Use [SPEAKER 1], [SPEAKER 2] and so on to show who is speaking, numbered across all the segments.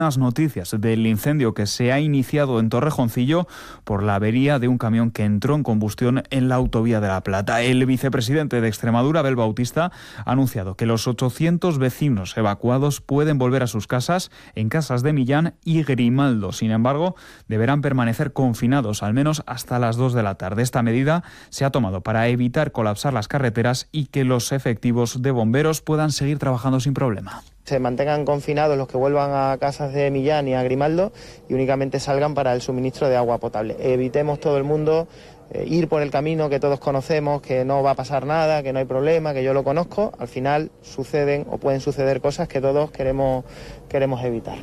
[SPEAKER 1] noticias del incendio que se ha iniciado en Torrejoncillo por la avería de un camión que entró en combustión en la autovía de La Plata. El vicepresidente de Extremadura, Abel Bautista, ha anunciado que los 800 vecinos evacuados pueden volver a sus casas en Casas de Millán y Grimaldo. Sin embargo, deberán permanecer confinados al menos hasta las 2 de la tarde. Esta medida se ha tomado para evitar colapsar las carreteras y que los efectivos de bomberos puedan seguir trabajando sin problema.
[SPEAKER 2] Se mantengan confinados los que vuelvan a Casas de Millán y a Grimaldo y únicamente salgan para el suministro de agua potable. Evitemos todo el mundo ir por el camino que todos conocemos, que no va a pasar nada, que no hay problema, que yo lo conozco. Al final suceden o pueden suceder cosas que todos queremos evitar.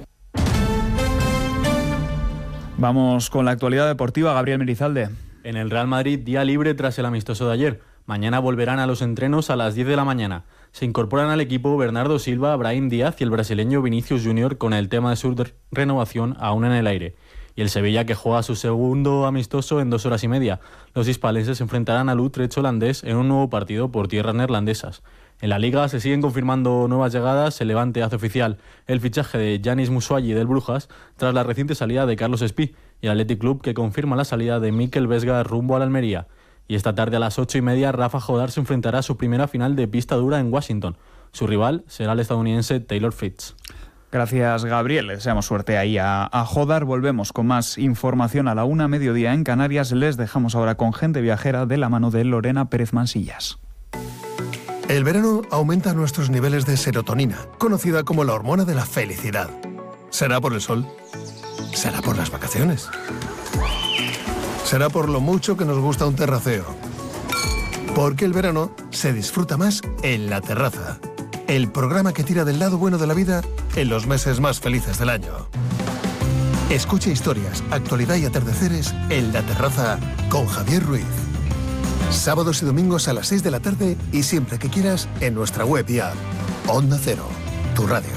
[SPEAKER 1] Vamos con la actualidad deportiva. Gabriel Merizalde.
[SPEAKER 3] En el Real Madrid, día libre tras el amistoso de ayer. Mañana volverán a los entrenos a las 10 de la mañana. Se incorporan al equipo Bernardo Silva, Brahim Díaz y el brasileño Vinicius Junior con el tema de su renovación aún en el aire. Y el Sevilla, que juega su segundo amistoso en 2 horas y media. Los hispalenses se enfrentarán al Utrecht holandés en un nuevo partido por tierras neerlandesas. En la Liga se siguen confirmando nuevas llegadas. El Levante hace oficial el fichaje de Yanis Musuayi del Brujas tras la reciente salida de Carlos Espí y el Athletic Club, que confirma la salida de Mikel Vesga rumbo a la Almería. Y esta tarde a las 8:30 Rafa Jodar se enfrentará a su primera final de pista dura en Washington. Su rival será el estadounidense Taylor Fritz.
[SPEAKER 1] Gracias, Gabriel. Le deseamos suerte ahí a Jodar. Volvemos con más información a la 1:00 mediodía en Canarias. Les dejamos ahora con Gente Viajera de la mano de Lorena Pérez Mansillas.
[SPEAKER 4] El verano aumenta nuestros niveles de serotonina, conocida como la hormona de la felicidad. ¿Será por el sol? ¿Será por las vacaciones? ¿Será por lo mucho que nos gusta un terraceo? Porque el verano se disfruta más en La Terraza, el programa que tira del lado bueno de la vida en los meses más felices del año. Escucha historias, actualidad y atardeceres en La Terraza con Javier Ruiz. Sábados y domingos a las 6 de la tarde y siempre que quieras en nuestra web y app. Onda Cero, tu radio.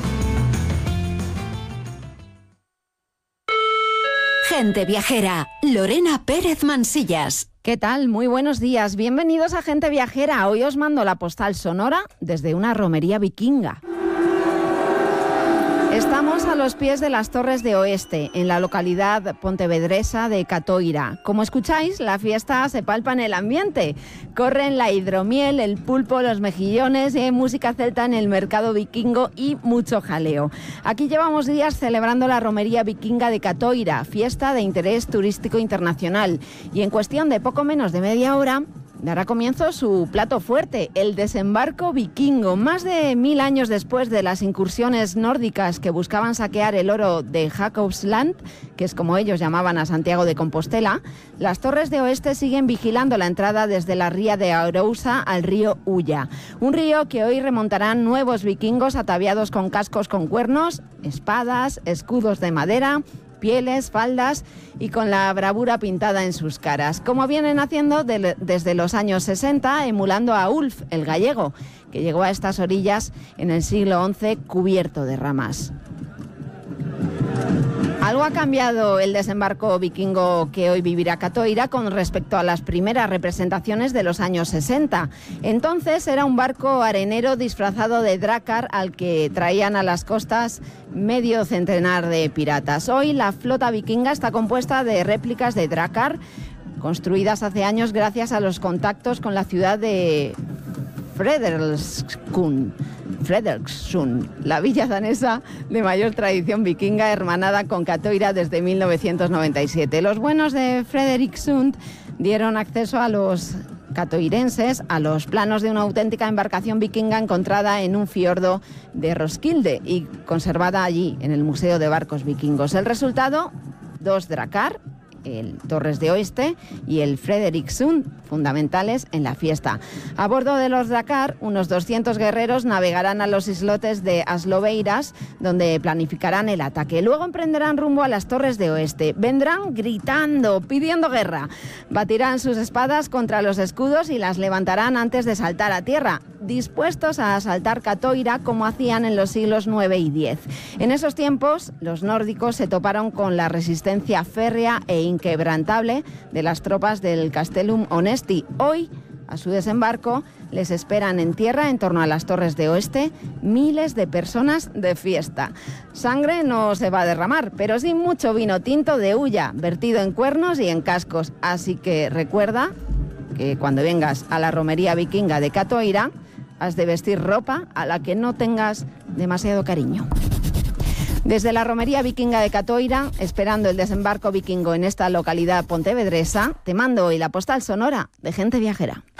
[SPEAKER 5] Gente Viajera, Lorena Pérez Mansillas.
[SPEAKER 6] ¿Qué tal? Muy buenos días. Bienvenidos a Gente Viajera. Hoy os mando la postal sonora desde una romería vikinga. Estamos a los pies de las Torres de Oeste, en la localidad pontevedresa de Catoira. Como escucháis, la fiesta se palpa en el ambiente. Corren la hidromiel, el pulpo, los mejillones, música celta en el mercado vikingo y mucho jaleo. Aquí llevamos días celebrando la romería vikinga de Catoira, fiesta de interés turístico internacional. Y en cuestión de poco menos de media hora dará comienzo su plato fuerte, el desembarco vikingo. Más de 1000 años después de las incursiones nórdicas que buscaban saquear el oro de Jacobsland, que es como ellos llamaban a Santiago de Compostela, las Torres de Oeste siguen vigilando la entrada desde la ría de Arousa al río Ulla. Un río que hoy remontarán nuevos vikingos ataviados con cascos con cuernos, espadas, escudos de madera, pieles, faldas y con la bravura pintada en sus caras, como vienen haciendo desde los años 60, emulando a Ulf, el gallego, que llegó a estas orillas en el siglo XI cubierto de ramas. Algo ha cambiado el desembarco vikingo que hoy vivirá Catoira con respecto a las primeras representaciones de los años 60. Entonces era un barco arenero disfrazado de drácar al que traían a las costas medio centenar de piratas. Hoy la flota vikinga está compuesta de réplicas de drácar construidas hace años gracias a los contactos con la ciudad de Fredrikssund, la villa danesa de mayor tradición vikinga, hermanada con Catoira desde 1997. Los buenos de Fredrikssund dieron acceso a los catoirenses a los planos de una auténtica embarcación vikinga encontrada en un fiordo de Roskilde y conservada allí en el Museo de Barcos Vikingos. El resultado, 2 drácar, el Torres de Oeste y el Fredrikssund, fundamentales en la fiesta. A bordo de los drácar, unos 200 guerreros navegarán a los islotes de Asloveiras, donde planificarán el ataque. Luego emprenderán rumbo a las Torres de Oeste. Vendrán gritando, pidiendo guerra. Batirán sus espadas contra los escudos y las levantarán antes de saltar a tierra, dispuestos a asaltar Catoira como hacían en los siglos IX y X. En esos tiempos, los nórdicos se toparon con la resistencia férrea e inquebrantable de las tropas del Castellum Onesti. Hoy A su desembarco les esperan en tierra, en torno a las Torres de Oeste, miles de personas de fiesta. Sangre no se va a derramar, pero sí mucho vino tinto de Ulla, vertido en cuernos y en cascos. Así que recuerda que cuando vengas a la romería vikinga de Catoira, has de vestir ropa a la que no tengas demasiado cariño. Desde la romería vikinga de Catoira, esperando el desembarco vikingo en esta localidad pontevedresa, te mando hoy la postal sonora de Gente Viajera.